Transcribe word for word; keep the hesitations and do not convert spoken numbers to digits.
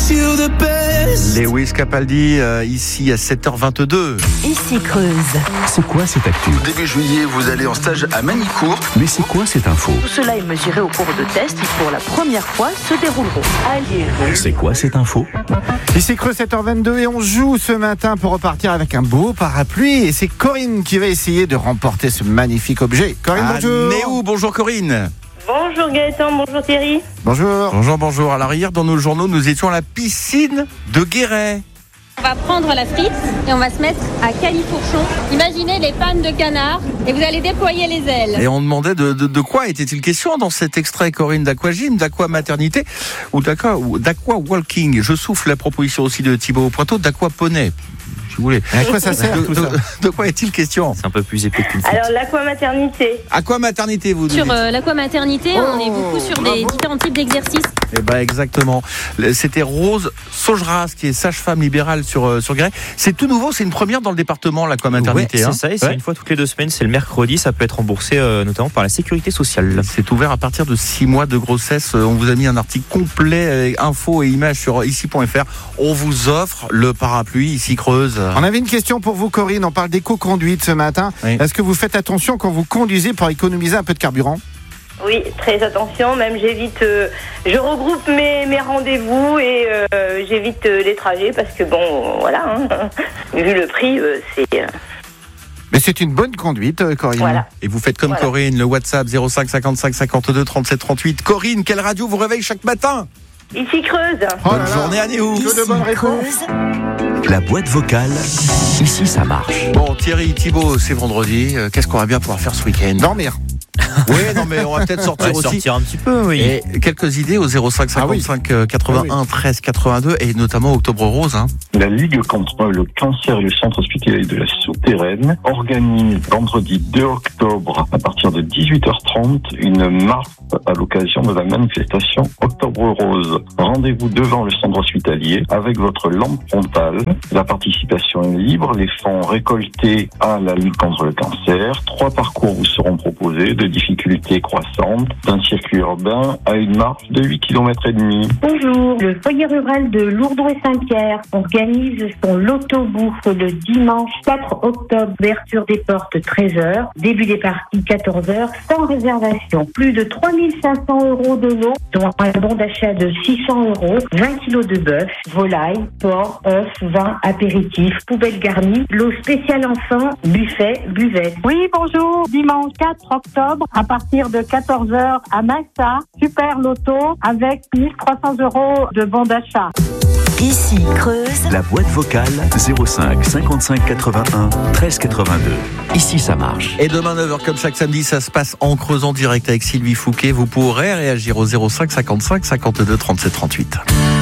you the best. Lewis Capaldi, euh, ici à sept heures vingt-deux. Ici Creuse. C'est quoi cette actu ? Début juillet, vous allez en stage à Manicourt. Mais c'est quoi cette info ? Tout cela est mesuré au cours de tests qui, pour la première fois, se dérouleront à Lyon. C'est quoi cette info ? Ici Creuse, sept heures vingt-deux, et on joue ce matin pour repartir avec un beau parapluie. Et c'est Corinne qui va essayer de remporter ce magnifique objet. Corinne, Ah, bonjour. Néo, bonjour Corinne. Bonjour Gaëtan, bonjour Thierry. Bonjour. Bonjour, bonjour. Alors hier, dans nos journaux, nous étions à la piscine de Guéret. On va prendre la frite et on va se mettre à califourchon. Imaginez les pannes de canard et vous allez déployer les ailes. Et on demandait de, de, de quoi était-il question dans cet extrait, Corinne, d'aquagym, d'aqua maternité ou d'aqua, ou d'aqua walking. Je souffle la proposition aussi de Thibaut Pointeau, d'aqua poney, si vous voulez. À quoi ça sert de, tout de, ça de quoi est-il question? C'est un peu plus épais qu'une frite. Alors l'aquamaternité. Aqua maternité, vous Sur dites. euh, l'aquamaternité, on est Oh, beaucoup sur des bravo. différents types d'exercices. Eh ben exactement. C'était Rose Saugeras, qui est sage-femme libérale sur, euh, sur Guéret. C'est tout nouveau, c'est une première dans le département, l'aquamaternité. Ouais, hein. c'est ça, et c'est Ouais. une fois toutes les deux semaines, c'est le mercredi, ça peut être remboursé euh, notamment par la sécurité sociale. C'est ouvert à partir de six mois de grossesse. On vous a mis un article complet avec infos et images sur ici point f r. On vous offre le parapluie ici Creuse. On avait une question pour vous, Corinne. On parle d'éco-conduite ce matin. Oui. Est-ce que vous faites attention quand vous conduisez pour économiser un peu de carburant ? Oui, très attention, même j'évite, euh, je regroupe mes, mes rendez-vous et euh, j'évite euh, les trajets parce que bon, voilà, hein, vu le prix, euh, c'est... euh, Mais c'est une bonne conduite, euh, Corinne. voilà. Et vous faites comme Voilà. Corinne, le WhatsApp zéro cinq cinquante-cinq cinquante-deux trente-sept trente-huit. Corinne, quelle radio vous réveille chaque matin? Ici Creuse. Oh Bonne là là. journée à Néo. Que de bonnes réponses. La boîte vocale, ici ça marche. Bon, Thierry, Thibaut, c'est vendredi. Euh, Qu'est-ce qu'on va bien pouvoir faire ce week-end? Dormir. Oui, non, mais on va peut-être sortir Ouais, aussi. sortir un petit peu, oui. Et quelques idées au zéro cinq cinquante-cinq quatre-vingt-un treize quatre-vingt-deux et notamment Octobre Rose. Hein. La Ligue contre le cancer et le centre hospitalier de la Souterraine organise vendredi deux octobre à partir de dix-huit heures trente une marche à l'occasion de la manifestation Octobre Rose. Rendez-vous devant le centre hospitalier avec votre lampe frontale. La participation est libre. Les fonds récoltés à la lutte contre le cancer. Trois parcours vous seront proposés de difficultés croissantes, d'un circuit urbain à une marche de huit kilomètres et demi. Bonjour, le foyer rural de Lourdois-Saint-Pierre organise son loto-bouffe le dimanche quatre octobre, ouverture des portes treize heures, début des parties quatorze heures, sans réservation. Plus de trois mille cinq cents euros de lot, dont un bon d'achat de six cents euros, vingt kilos de bœuf, volaille, porc, œufs, vin, apéritif, poubelle garnie, lot spécial enfant, buffet, buvette. Oui, bonjour. Dimanche quatre octobre, à partir de quatorze heures à Massa, super loto avec mille trois cents euros de bon d'achat. Ici Creuse. La boîte vocale, zéro cinq cinquante-cinq quatre-vingt-un treize quatre-vingt-deux. Ici ça marche. Et demain neuf heures comme chaque samedi, ça se passe en Creuse en direct avec Sylvie Fouquet. Vous pourrez réagir au zéro cinq cinquante-cinq cinquante-deux trente-sept trente-huit.